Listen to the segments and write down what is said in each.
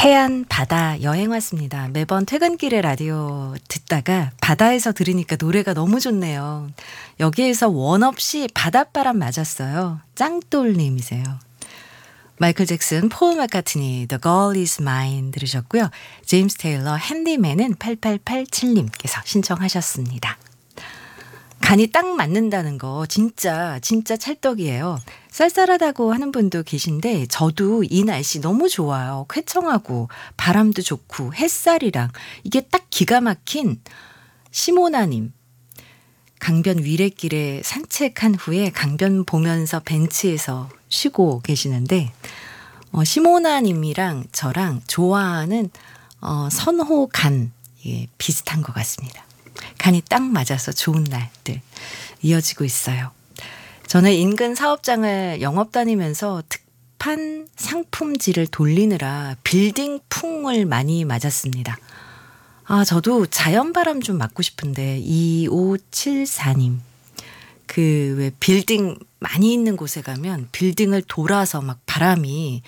해안 바다 여행 왔습니다. 매번 퇴근길에 라디오 듣다가 바다에서 들으니까 노래가 너무 좋네요. 여기에서 원 없이 바닷바람 맞았어요. 짱돌님이세요. 마이클 잭슨, 폴 마카트니, The Girl Is Mine 들으셨고요. 제임스 테일러, 핸디맨은 8887님께서 신청하셨습니다. 간이 딱 맞는다는 거 진짜 찰떡이에요. 쌀쌀하다고 하는 분도 계신데 저도 이 날씨 너무 좋아요. 쾌청하고 바람도 좋고 햇살이랑 이게 딱 기가 막힌 시모나님. 강변 위례길에 산책한 후에 강변 보면서 벤치에서 쉬고 계시는데 시모나님이랑 저랑 좋아하는 선호간 비슷한 것 같습니다. 간이 딱 맞아서 좋은 날들 이어지고 있어요. 저는 인근 사업장을 영업 다니면서 특판 상품지를 돌리느라 빌딩 풍을 많이 맞았습니다. 저도 자연바람 좀 맞고 싶은데 2574님 그 왜 빌딩 많이 있는 곳에 가면 빌딩을 돌아서 막 바람이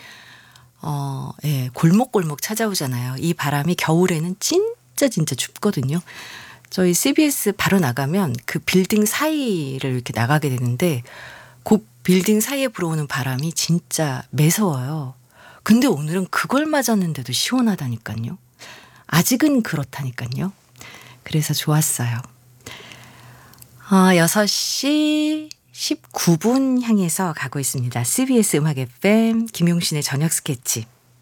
골목골목 찾아오잖아요. 이 바람이 겨울에는 진짜 춥거든요. 저희 CBS 바로 나가면 그 빌딩 사이를 이렇게 나가게 되는데 그 빌딩 사이에 불어오는 바람이 진짜 매서워요. 근데 오늘은 그걸 맞았는데도 시원하다니까요. 아직은 그렇다니까요. 그래서 좋았어요. 6시 19분 향해서 가고 있습니다. CBS 음악 FM 김용신의 저녁 스케치.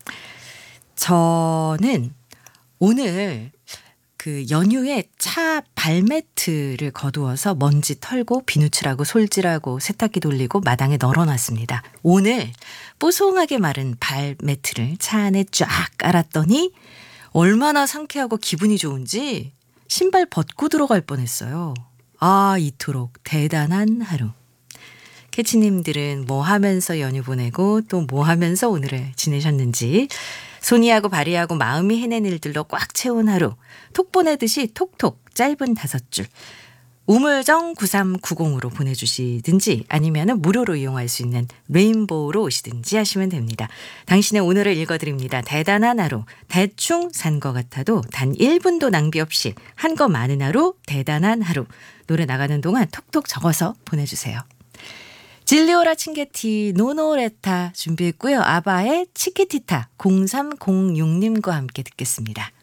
저는 오늘 그 연휴에 차 발매트를 거두어서 먼지 털고 비누칠하고 솔질하고 세탁기 돌리고 마당에 널어놨습니다. 오늘 뽀송하게 마른 발매트를 차 안에 쫙 깔았더니 얼마나 상쾌하고 기분이 좋은지 신발 벗고 들어갈 뻔했어요. 이토록 대단한 하루. 캐치님들은 뭐 하면서 연휴 보내고 또 뭐 하면서 오늘을 지내셨는지 손이하고 발이하고 마음이 해낸 일들로 꽉 채운 하루. 톡 보내듯이 톡톡 짧은 5줄. 우물정 9390으로 보내주시든지 아니면 무료로 이용할 수 있는 레인보우로 오시든지 하시면 됩니다. 당신의 오늘을 읽어드립니다. 대단한 하루. 대충 산 것 같아도 단 1분도 낭비 없이 한 거 많은 하루. 대단한 하루. 노래 나가는 동안 톡톡 적어서 보내주세요. 질리오라 칭게티 노노레타 준비했고요. 아바의 치키티타 0306님과 함께 듣겠습니다.